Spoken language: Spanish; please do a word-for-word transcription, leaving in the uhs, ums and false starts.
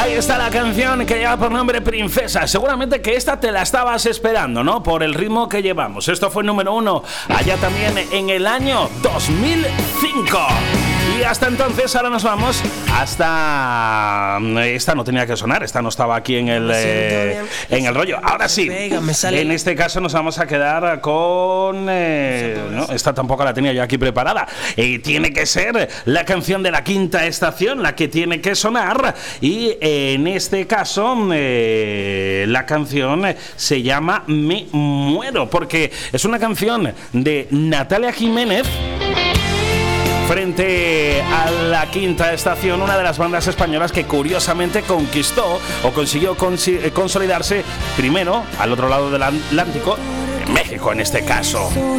Ahí está la canción que lleva por nombre Princesa. Seguramente que esta te la estabas esperando, ¿no? Por el ritmo que llevamos. Esto fue número uno allá también en el año dos mil cinco. Y hasta entonces, ahora nos vamos hasta... Esta no tenía que sonar, esta no estaba aquí en el, eh, en el rollo. Ahora sí, en este caso nos vamos a quedar con... Eh, no, esta tampoco la tenía yo aquí preparada. Y tiene que ser la canción de La Quinta Estación, la que tiene que sonar. Y en este caso, eh, la canción se llama Me Muero, porque es una canción de Natalia Jiménez, frente a La Quinta Estación, una de las bandas españolas que curiosamente conquistó o consiguió consi- consolidarse primero al otro lado del Atlántico, en México en este caso.